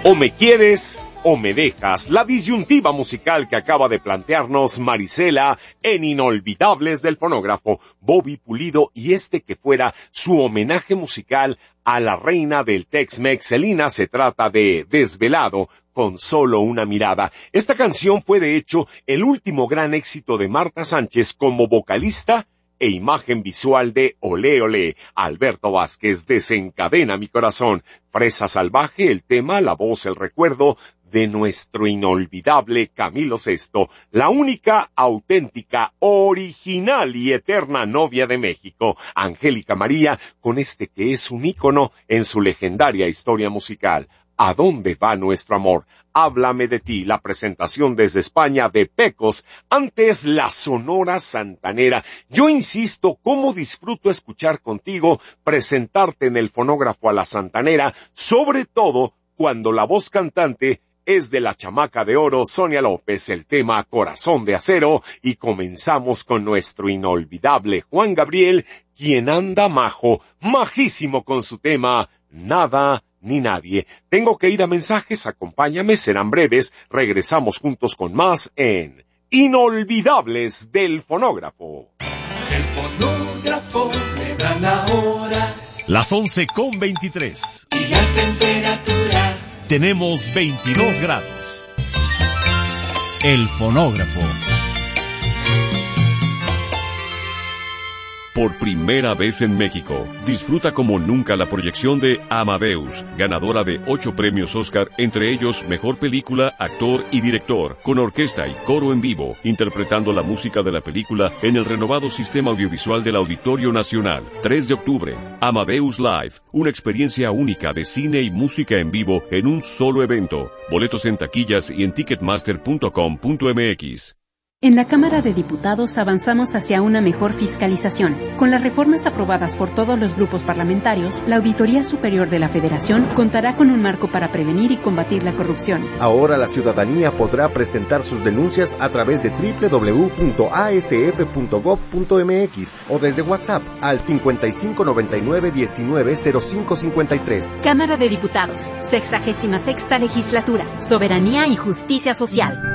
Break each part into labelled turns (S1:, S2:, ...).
S1: O me quieres o me dejas, la disyuntiva musical que acaba de plantearnos Marisela en Inolvidables del Fonógrafo, Bobby Pulido, y que fuera su homenaje musical a la reina del Tex-Mex. Selena, se trata de Desvelado, con solo una mirada. Esta canción fue de hecho el último gran éxito de Marta Sánchez como vocalista e imagen visual de Olé Olé. Alberto Vázquez, Desencadena mi corazón. Fresa Salvaje, el tema, la voz, el recuerdo de nuestro inolvidable Camilo VI, la única, auténtica, original y eterna novia de México, Angélica María, con que es un ícono en su legendaria historia musical. ¿A dónde va nuestro amor? Háblame de ti, la presentación desde España de Pecos, antes la Sonora Santanera. Yo insisto, cómo disfruto escuchar contigo, presentarte en el fonógrafo a la Santanera, sobre todo cuando la voz cantante es de la chamaca de oro Sonia López, el tema Corazón de Acero, y comenzamos con nuestro inolvidable Juan Gabriel, quien anda majo, majísimo con su tema Nada ni Nadie. Tengo que ir a mensajes, acompáñame, serán breves, regresamos juntos con más en Inolvidables del Fonógrafo.
S2: El fonógrafo me da la hora.
S3: Las 11:23.
S2: Y la temperatura.
S3: Tenemos 22 grados. El fonógrafo. Por primera vez en México, disfruta como nunca la proyección de Amadeus, ganadora de 8 premios Oscar, entre ellos Mejor Película, Actor y Director, con orquesta y coro en vivo, interpretando la música de la película en el renovado sistema audiovisual del Auditorio Nacional. 3 de octubre, Amadeus Live, una experiencia única de cine y música en vivo en un solo evento. Boletos en taquillas y en ticketmaster.com.mx.
S4: En la Cámara de Diputados avanzamos hacia una mejor fiscalización. Con las reformas aprobadas por todos los grupos parlamentarios, la Auditoría Superior de la Federación contará con un marco para prevenir y combatir la corrupción.
S5: Ahora la ciudadanía podrá presentar sus denuncias a través de www.asf.gov.mx o desde WhatsApp al 5599-190553.
S4: Cámara de Diputados, 66ª Legislatura, Soberanía y Justicia Social.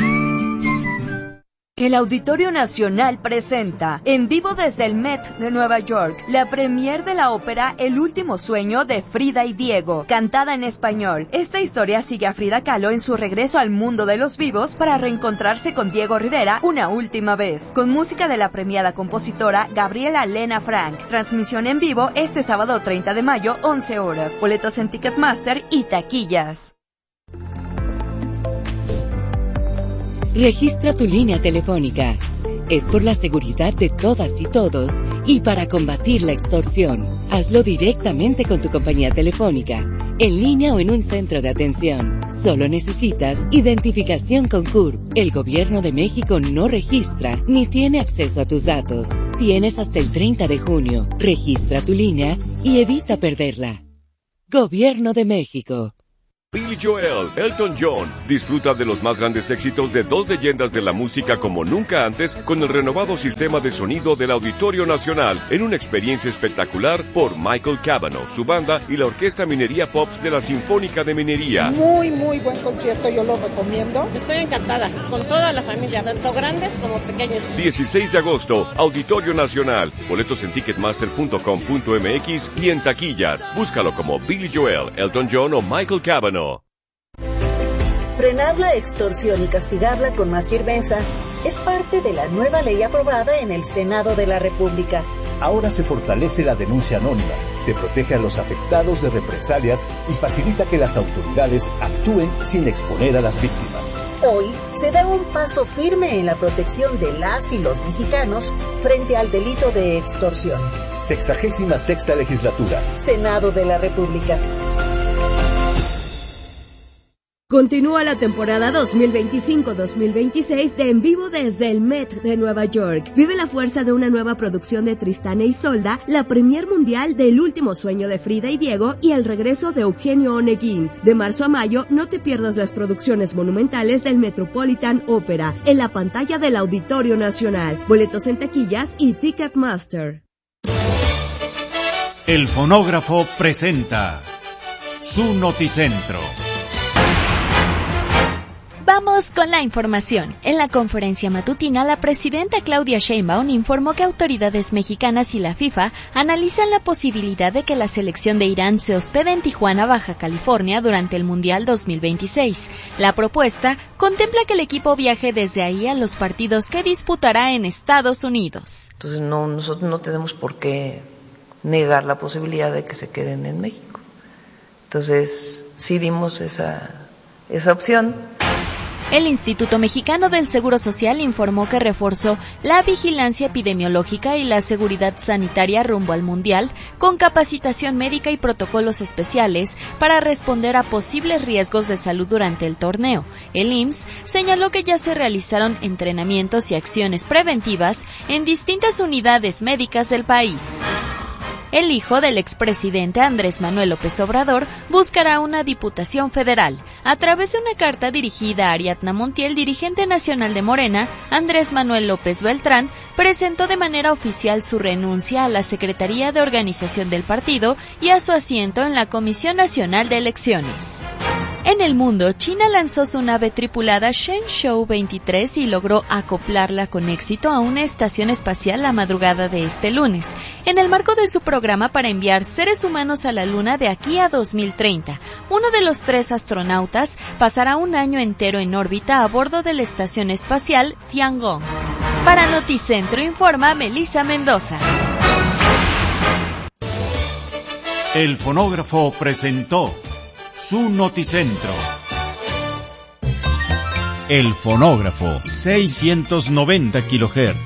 S6: El Auditorio Nacional presenta, en vivo desde el Met de Nueva York, la premier de la ópera El último sueño de Frida y Diego, cantada en español. Esta historia sigue a Frida Kahlo en su regreso al mundo de los vivos para reencontrarse con Diego Rivera una última vez, con música de la premiada compositora Gabriela Lena Frank. Transmisión en vivo este sábado 30 de mayo, 11 horas. Boletos en Ticketmaster y taquillas.
S7: Registra tu línea telefónica. Es por la seguridad de todas y todos y para combatir la extorsión. Hazlo directamente con tu compañía telefónica, en línea o en un centro de atención. Solo necesitas identificación con CURP. El Gobierno de México no registra ni tiene acceso a tus datos. Tienes hasta el 30 de junio. Registra tu línea y evita perderla. Gobierno de México.
S3: Billy Joel, Elton John. Disfruta de los más grandes éxitos de 2 leyendas de la música como nunca antes con el renovado sistema de sonido del Auditorio Nacional en una experiencia espectacular por Michael Cavanaugh, su banda y la Orquesta Minería Pops de la Sinfónica de Minería.
S8: Muy buen concierto, yo lo recomiendo.
S9: Estoy encantada, con toda la familia, tanto grandes como pequeños.
S3: 16 de agosto, Auditorio Nacional. Boletos en ticketmaster.com.mx y en taquillas. Búscalo como Billy Joel, Elton John o Michael Cavanaugh.
S10: Frenar la extorsión y castigarla con más firmeza es parte de la nueva ley aprobada en el Senado de la República.
S11: Ahora se fortalece la denuncia anónima, se protege a los afectados de represalias y facilita que las autoridades actúen sin exponer a las víctimas.
S10: Hoy se da un paso firme en la protección de las y los mexicanos frente al delito de extorsión.
S11: 66ª Legislatura.
S10: Senado de la República.
S12: Continúa la temporada 2025-2026 de En Vivo desde el Met de Nueva York. Vive la fuerza de una nueva producción de Tristán e Isolda, la premier mundial de El último sueño de Frida y Diego y el regreso de Eugenio Oneguín. De marzo a mayo, no te pierdas las producciones monumentales del Metropolitan Opera en la pantalla del Auditorio Nacional. Boletos en taquillas y Ticketmaster.
S3: El fonógrafo presenta su noticentro.
S13: Vamos con la información. En la conferencia matutina, la presidenta Claudia Sheinbaum informó que autoridades mexicanas y la FIFA analizan la posibilidad de que la selección de Irán se hospede en Tijuana, Baja California, durante el Mundial 2026. La propuesta contempla que el equipo viaje desde ahí a los partidos que disputará en Estados Unidos.
S14: Entonces nosotros no tenemos por qué negar la posibilidad de que se queden en México. Entonces sí dimos esa opción.
S13: El Instituto Mexicano del Seguro Social informó que reforzó la vigilancia epidemiológica y la seguridad sanitaria rumbo al Mundial, con capacitación médica y protocolos especiales para responder a posibles riesgos de salud durante el torneo. El IMSS señaló que ya se realizaron entrenamientos y acciones preventivas en distintas unidades médicas del país. El hijo del expresidente Andrés Manuel López Obrador buscará una diputación federal. A través de una carta dirigida a Ariadna Montiel, dirigente nacional de Morena, Andrés Manuel López Beltrán presentó de manera oficial su renuncia a la Secretaría de Organización del partido y a su asiento en la Comisión Nacional de Elecciones. En el mundo, China lanzó su nave tripulada Shenzhou 23 y logró acoplarla con éxito a una estación espacial la madrugada de este lunes, en el marco de su programa para enviar seres humanos a la Luna de aquí a 2030. Uno de los 3 astronautas pasará un año entero en órbita a bordo de la estación espacial Tiangong. Para Noticentro informa Melissa Mendoza.
S15: El fonógrafo presentó su Noticentro. El fonógrafo, 690 kHz.